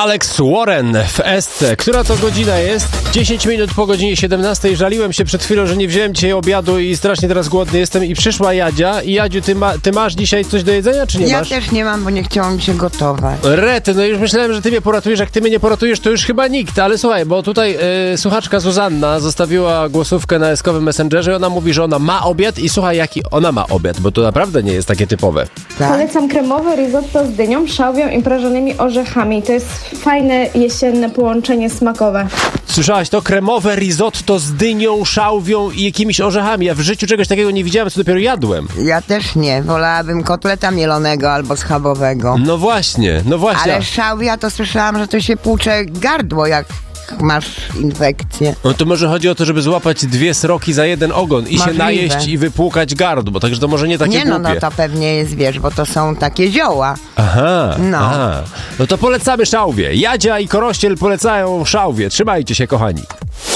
Alex Warren w Esce. Która to godzina jest? 10 minut po godzinie 17. Żaliłem się przed chwilą, że nie wziąłem dzisiaj obiadu i strasznie teraz głodny jestem i przyszła Jadzia. I Jadziu, ty masz dzisiaj coś do jedzenia, czy nie masz? Ja też nie mam, bo nie chciałam się gotować. Rety, no już myślałem, że ty mnie poratujesz. Jak ty mnie nie poratujesz, to już chyba nikt. Ale słuchaj, bo tutaj słuchaczka Zuzanna zostawiła głosówkę na eskowym Messengerze i ona mówi, że ona ma obiad i słuchaj, jaki ona ma obiad, bo to naprawdę nie jest takie typowe. Tak? Polecam kremowe risotto z dynią, szałwią i prażonymi orzechami. To jest fajne, jesienne połączenie smakowe. Słyszałaś to? Kremowe risotto z dynią, szałwią i jakimiś orzechami. Ja w życiu czegoś takiego nie widziałem, co dopiero jadłem. Ja też nie. Wolałabym kotleta mielonego albo schabowego. No właśnie. Ale szałwia to słyszałam, że to się płucze gardło, jak masz infekcję. No to może chodzi o to, żeby złapać 2 sroki za jeden ogon i Możliwe. się najeść i wypłukać gardło, także to może nie takie Nie, no głupie. to pewnie jest, wiesz, bo to są takie zioła. Aha, No. aha. No to polecamy szałwię. Jadzia i Korościel polecają szałwię. Trzymajcie się, kochani.